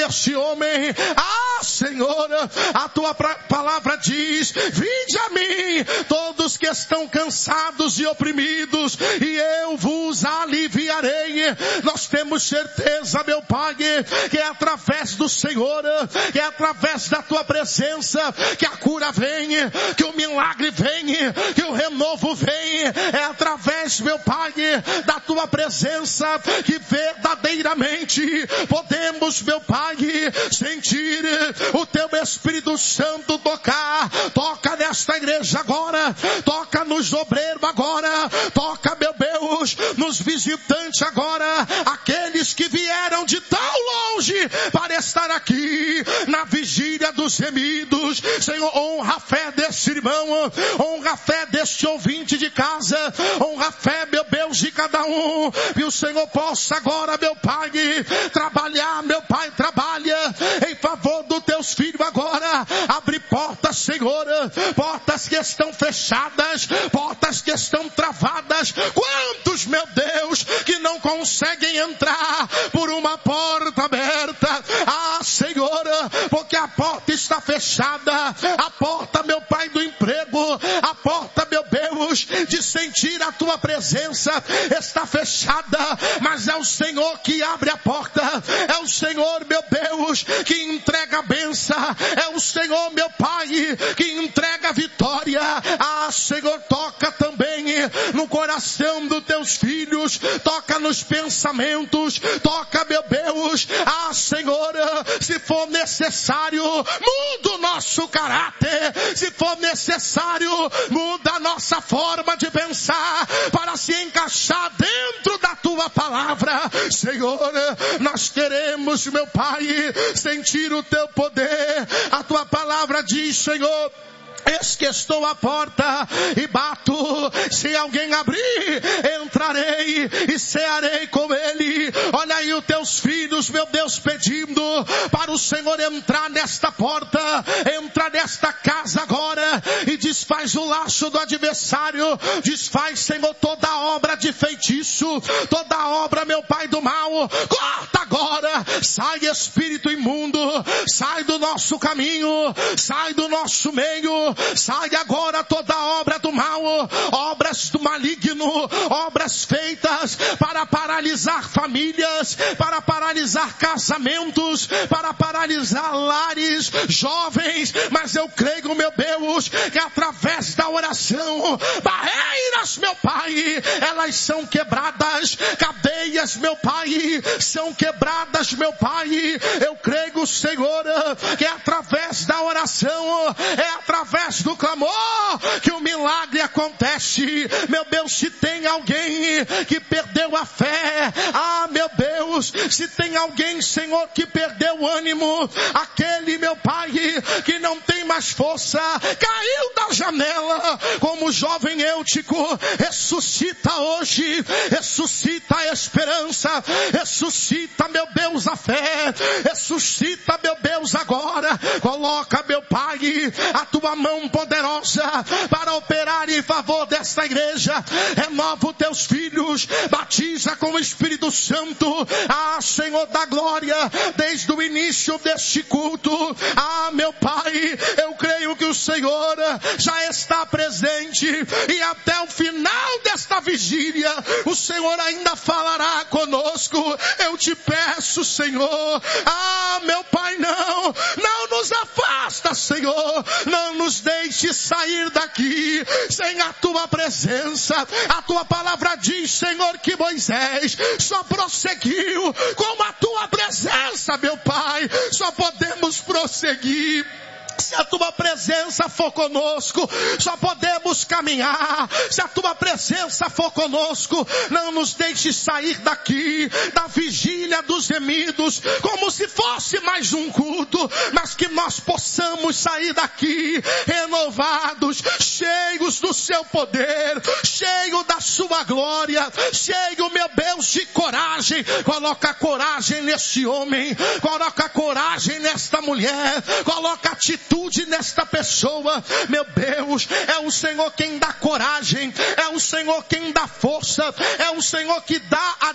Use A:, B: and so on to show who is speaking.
A: este homem. Senhor, a tua palavra diz: vinde a mim todos que estão cansados e oprimidos, e eu vos aliviarei. Nós temos certeza, meu Pai, que é através do Senhor, que é através da tua presença que a cura vem, que o milagre vem, que o renovo vem. É através, meu Pai, da tua presença que verdadeiramente podemos, meu Pai, sentir o teu Espírito Santo tocar. Toca nesta igreja agora, toca nos obreiros agora, toca, meu Deus, nos visitantes agora, aqueles que vieram de tão longe para estar aqui na vigília dos remidos. Senhor, honra a fé desse irmão, honra a fé deste ouvinte de casa, honra a fé, meu Deus, de cada um, e o Senhor possa agora, meu Pai, trabalhar, meu Pai, trabalha em favor dos teus filhos agora. Abre portas, Senhor, portas que estão fechadas, portas que estão travadas. Quantos, meu Deus, que não conseguem entrar por uma porta aberta? Senhor, porque a porta está fechada. A porta, meu Pai, do emprego, a porta, meu Deus, de sentir a tua presença está fechada, mas é o Senhor que abre a porta. É o Senhor, meu Deus, que entrega a bênção. É o Senhor, meu Pai, que entrega a vitória. Senhor, toca também no coração dos teus filhos, toca nos pensamentos, toca, meu Deus. Senhor, se for necessário, muda o nosso caráter. Se for necessário, muda a nossa forma de pensar para se encaixar dentro da tua palavra. Senhor, nós queremos, meu Pai, sentir o teu poder. A tua palavra diz, Senhor: eis que estou à porta e bato. Se alguém abrir, entrarei e cearei com ele. Olha aí os teus filhos, meu Deus, pedindo para o Senhor entrar nesta porta, entrar nesta casa agora e desfaz o laço do adversário. Desfaz, Senhor, toda a obra de feitiço, toda a obra, meu Pai, do mal. Corta agora. Sai, espírito imundo, sai do nosso caminho, sai do nosso meio. Sai agora toda obra do mal, obras do maligno, obras feitas para paralisar famílias, para paralisar casamentos, para paralisar lares, jovens. Mas eu creio, meu Deus, que através da oração, barreiras, meu Pai, elas são quebradas, cadeias, meu Pai, são quebradas, meu Pai. Eu creio, Senhor, que é através da oração, é através do clamor que o milagre acontece. Meu Deus, se tem alguém que perdeu a fé, meu Deus, se tem alguém, Senhor, que perdeu o ânimo, aquele, meu Pai, que não tem mais força, caiu da janela como o jovem Eutico, ressuscita hoje, ressuscita a esperança, ressuscita, meu Deus, a fé, ressuscita, meu Deus, agora. Coloca, meu Pai, a tua mão poderosa para operar em favor desta igreja. Renova os teus filhos, batiza com o Espírito Santo, Senhor da glória, desde o início deste culto. Meu Pai, eu creio que o Senhor já está presente e até o final desta vigília o Senhor ainda falará conosco. Eu te peço, Senhor, meu Pai, não nos afasta, Senhor, não nos deixe sair daqui sem a tua presença. A tua palavra diz, Senhor, que Moisés só prosseguiu com a tua presença, meu Pai. Só podemos prosseguir se a tua presença for conosco. Só podemos caminhar se a tua presença for conosco. Não nos deixe sair daqui da vigília dos remidos como se fosse mais um culto, mas que nós possamos sair daqui renovados, cheios do seu poder, cheio da sua glória, cheio, meu Deus, de coragem. Coloca coragem neste homem, coloca coragem nesta mulher, coloca atitude nesta pessoa. Meu Deus, é o Senhor quem dá coragem, é o Senhor quem dá força, é o Senhor que dá a